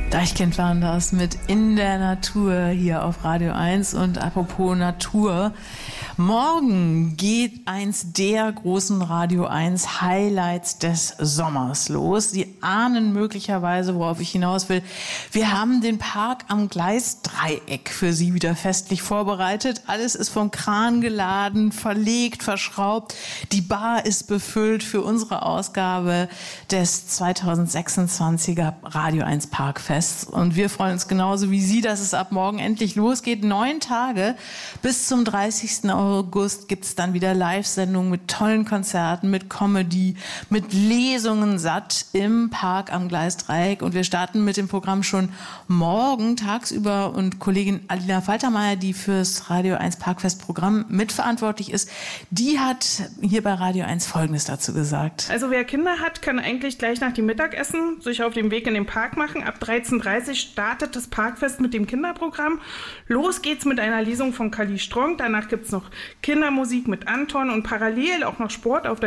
Deichkind waren das mit In der Natur hier auf Radio 1. Und apropos Natur, morgen geht eins der großen Radio 1 Highlights des Sommers los. Sie ahnen möglicherweise, worauf ich hinaus will. Wir haben den Park am Gleisdreieck für Sie wieder festlich vorbereitet. Alles ist vom Kran geladen, verlegt, verschraubt. Die Bar ist befüllt für unsere Ausgabe des 2026er Radio 1 Parkfest. Und wir freuen uns genauso wie Sie, dass es ab morgen endlich losgeht. 9 Tage bis zum 30. August gibt es dann wieder Live-Sendungen mit tollen Konzerten, mit Comedy, mit Lesungen satt im Park am Gleisdreieck. Und wir starten mit dem Programm schon morgen tagsüber. Und Kollegin Alina Faltermeier, die fürs Radio 1 Parkfest Programm mitverantwortlich ist, die hat hier bei Radio 1 Folgendes dazu gesagt. Also wer Kinder hat, kann eigentlich gleich nach dem Mittagessen sich auf den Weg in den Park machen. Ab 13:30 Uhr startet das Parkfest mit dem Kinderprogramm. Los geht's mit einer Lesung von Kali Strong. Danach gibt's noch Kindermusik mit Anton und parallel auch noch Sport auf der